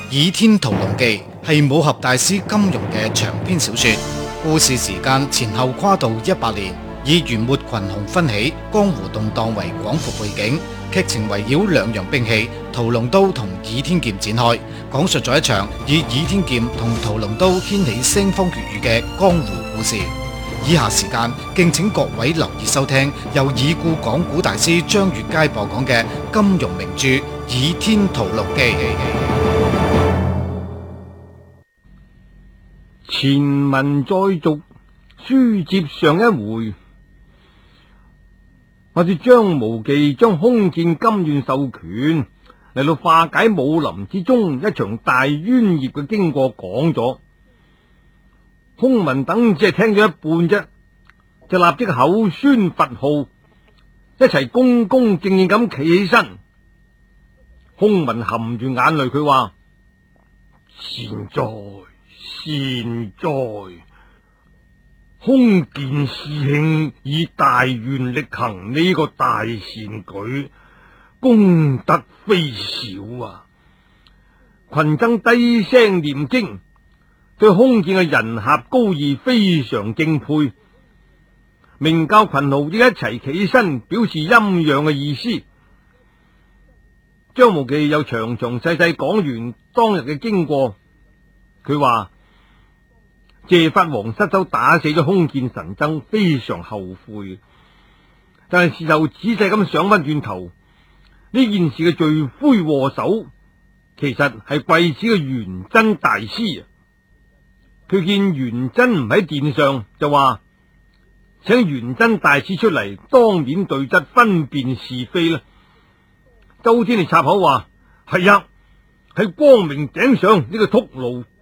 倚天屠龍記》係武俠大師金庸嘅長篇小說，故事時間前後跨度100年，以元末群雄紛起、江湖動盪為廣闊背景，劇情圍繞兩樣兵器屠龍刀同倚天劍展開，講述咗一場以倚天劍同屠龍刀掀起腥風血雨嘅江湖故事。以下時間敬請各位留意收聽由已故講古大師張月佳播講嘅金庸名著《倚天屠龍記》。 前文再續，書接上一回，話說張無忌將空劍甘願授權嚟到化解武林之中一場大冤孽嘅經過講咗，空文等只係聽咗一半啫，就立即口宣佛號，一齊恭恭敬敬咁企起身。空文含住眼淚，佢話：善哉善哉，空劍師兄以大願力行呢個大善舉，功德非小啊！群僧低聲念經，對空劍嘅人俠高義非常敬佩，明教群豪亦一齊起身表示欽仰嘅意思。張無忌又詳詳細細講完當日嘅經過，佢話謝法王失手打死咗空劍神僧，非常後悔，但係事後仔細咁想翻轉頭，呢件事嘅罪魁禍首其實係貴子嘅元真大師啊！佢見元真唔喺殿上，就話請元真大師出嚟當面對質，分辨是非啦。周天就插口話：係啊，喺光明頂上呢個禿驢